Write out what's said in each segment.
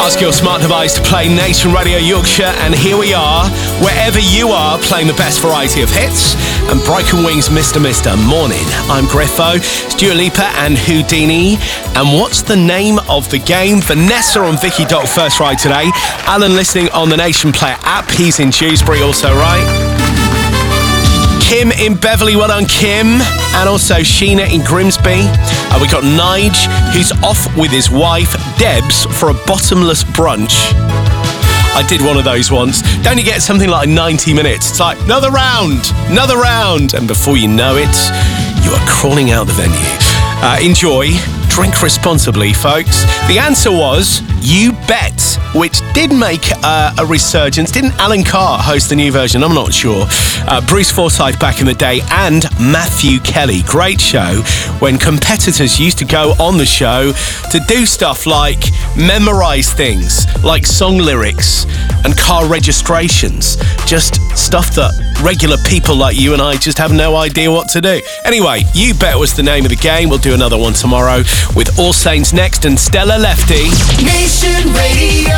Ask your smart device to play Nation Radio Yorkshire, and here we are, wherever you are, playing the best variety of hits. And Broken Wings, Mr. Morning. I'm Griffo, Stuart Leaper and Houdini. And what's the name of the game? Vanessa on Vicky Doc first right today. Alan listening on the Nation Player app. He's in Dewsbury also right. Kim in Beverley, well done Kim. And also Sheena in Grimsby. We got Nige, who's off with his wife Debs for a bottomless brunch. I did one of those once. Don't you get something like 90 minutes? It's like, another round. And before you know it, you are crawling out the venue. Enjoy. Drink responsibly, folks. The answer was You Bet, which did make a resurgence. Didn't Alan Carr host the new version? I'm not sure. Bruce Forsyth back in the day and Matthew Kelly. Great show when competitors used to go on the show to do stuff like memorise things, like song lyrics and car registrations. Just stuff that regular people like you and I just have no idea what to do. Anyway, You Bet was the name of the game. We'll do another one tomorrow with All Saints next and Stella Lefty. Nation Radio.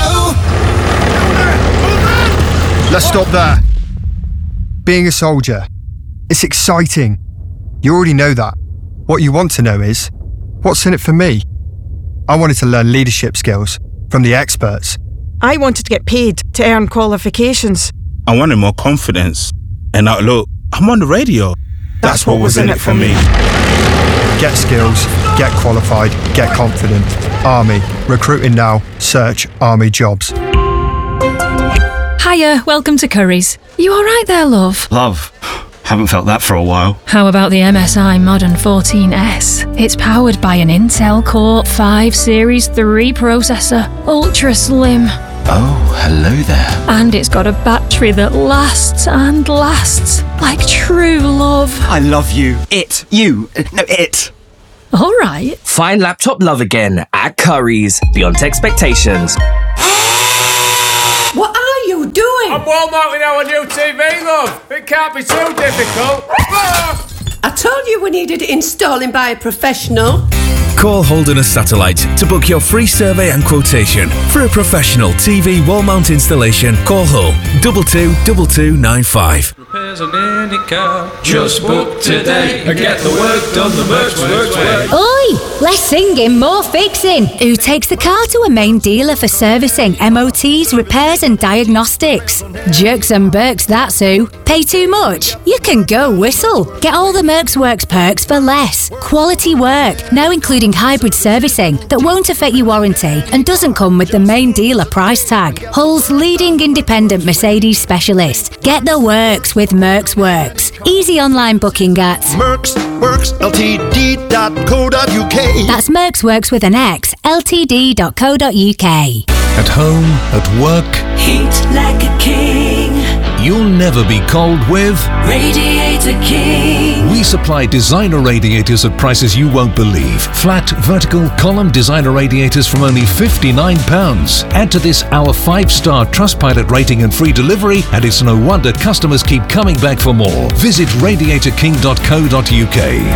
Let's stop there. Being a soldier, it's exciting. You already know that. What you want to know is, what's in it for me? I wanted to learn leadership skills from the experts. I wanted to get paid to earn qualifications. I wanted more confidence. And now look, I'm on the radio. That's what was in it for me. Get skills, get qualified, get confident. Army. Recruiting now. Search Army jobs. Hiya, welcome to Curry's. You alright there, love? Love. Haven't felt that for a while. How about the MSI Modern 14S? It's powered by an Intel Core 5 Series 3 processor. Ultra slim. Oh, hello there. And it's got a battery that lasts and lasts like true love. I love you. It. Alright. Find laptop love again at Curry's. Beyond expectations. What are you doing? I'm wall mounting our new TV, love. It can't be too difficult. I told you we needed it installing by a professional. Call Holderness Satellite to book your free survey and quotation. For a professional TV wall mount installation, call Hull 222295. Repairs on any car. Just book today and get the work done the Mercs way. Oi! Less singing, more fixing. Who takes the car to a main dealer for servicing, MOTs, repairs and diagnostics? Jerks and Burks, that's who. Pay too much? You can go whistle. Get all the Mercs Works perks for less. Quality work, now including hybrid servicing that won't affect your warranty and doesn't come with the main dealer price tag. Hull's leading independent Mercedes specialist. Get the works with Mercs Works. Easy online booking at mercsworksltd.co.uk. That's Mercs Works with an X, ltd.co.uk. At home, at work, Heat like a king. you'll never be cold with Radiator King. We supply designer radiators at prices you won't believe. Flat, vertical, column designer radiators from only £59. Add to this our 5-star Trustpilot rating and free delivery, and it's no wonder customers keep coming back for more. Visit radiatorking.co.uk.